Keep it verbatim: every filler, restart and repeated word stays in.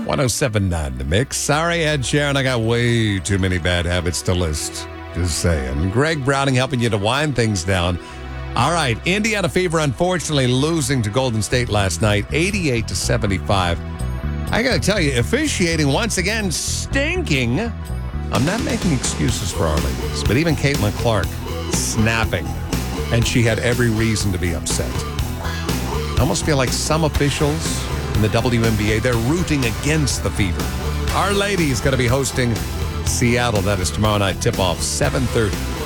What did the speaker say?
one oh seven point nine The Mix. Sorry, Ed Sheeran, I got way too many bad habits to list. Just saying. Greg Browning helping you to wind things down. All right, Indiana Fever unfortunately losing to Golden State last night, eighty-eight to seventy-five. I got to tell you, officiating once again stinking. I'm not making excuses for our ladies, but even Caitlin Clark snapping, and she had every reason to be upset. I almost feel like some officials in the W N B A, they're rooting against the Fever. Our ladies going to be hosting Seattle. That is tomorrow night, tip-off, seven thirty.